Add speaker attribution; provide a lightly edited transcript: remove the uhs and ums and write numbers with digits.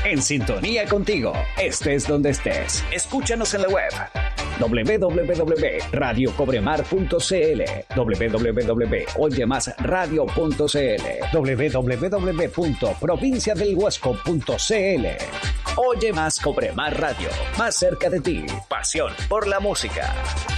Speaker 1: en sintonía contigo, estés donde estés. Escúchanos en la web www.radiocobremar.cl, www.oyemasradio.cl, www.provinciadelhuasco.cl. Oye Más Cobremar Radio, más cerca de ti. Pasión por la música.